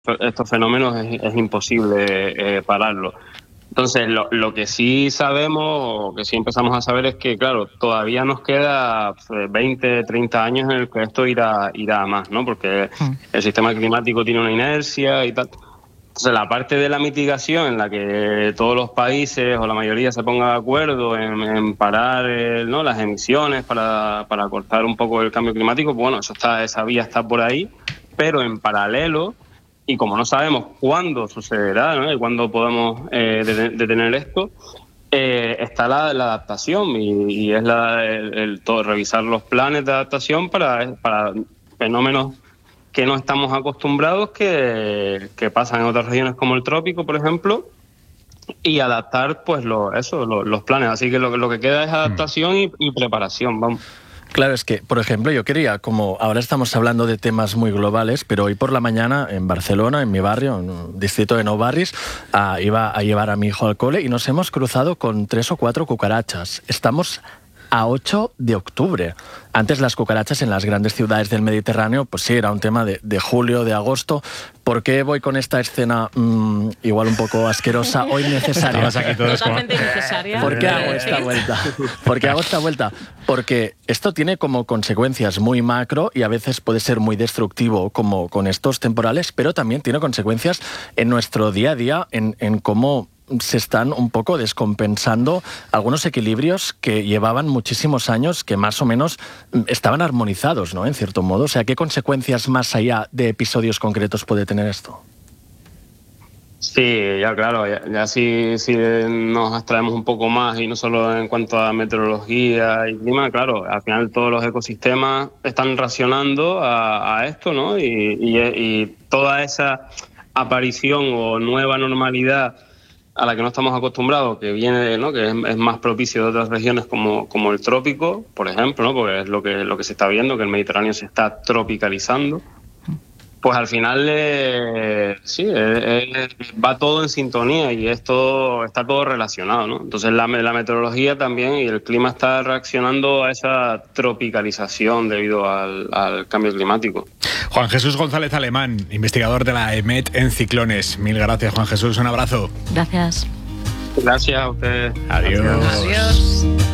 estos fenómenos es imposible pararlo. Entonces, lo que sí sabemos, o que sí empezamos a saber, es que, claro, todavía nos queda 20, 30 años en el que esto irá a más, ¿no? Porque el sistema climático tiene una inercia y tal. Entonces, la parte de la mitigación en la que todos los países o la mayoría se ponga de acuerdo en parar ¿no? las emisiones para cortar un poco el cambio climático, pues bueno, esa vía está por ahí, pero en paralelo, y como no sabemos cuándo sucederá, ¿no? Y cuándo podemos detener esto, está la adaptación y es todo revisar los planes de adaptación para fenómenos que no estamos acostumbrados, que pasan en otras regiones como el trópico, por ejemplo, y adaptar pues los planes. Así que lo que queda es adaptación y preparación, vamos. Claro, es que, por ejemplo, yo quería, como ahora estamos hablando de temas muy globales, pero hoy por la mañana en Barcelona, en mi barrio, en un distrito de Nou Barris, iba a llevar a mi hijo al cole y nos hemos cruzado con 3 o 4 cucarachas. Estamos a 8 de octubre. Antes las cucarachas en las grandes ciudades del Mediterráneo, pues sí, era un tema de julio, de agosto. ¿Por qué voy con esta escena igual un poco asquerosa, hoy necesaria? Aquí todos totalmente innecesaria. ¿Por qué hago esta vuelta? Porque esto tiene como consecuencias muy macro y a veces puede ser muy destructivo, como con estos temporales, pero también tiene consecuencias en nuestro día a día, en cómo se están un poco descompensando algunos equilibrios que llevaban muchísimos años, que más o menos estaban armonizados, ¿no? En cierto modo. O sea, ¿qué consecuencias más allá de episodios concretos puede tener esto? Sí, ya claro, ya si nos abstraemos un poco más y no solo en cuanto a meteorología y clima, claro, al final todos los ecosistemas están reaccionando a esto, ¿no? Y toda esa aparición o nueva normalidad a la que no estamos acostumbrados, que viene, ¿no? Que es más propicio de otras regiones como el trópico, por ejemplo, ¿no? Porque es lo que se está viendo, que el Mediterráneo se está tropicalizando. Pues al final va todo en sintonía y está todo relacionado, ¿no? Entonces la meteorología también y el clima está reaccionando a esa tropicalización debido al cambio climático. Juan Jesús González Alemán, investigador de la EMET en ciclones. Mil gracias, Juan Jesús, un abrazo. Gracias. Gracias a ustedes. Adiós. Adiós.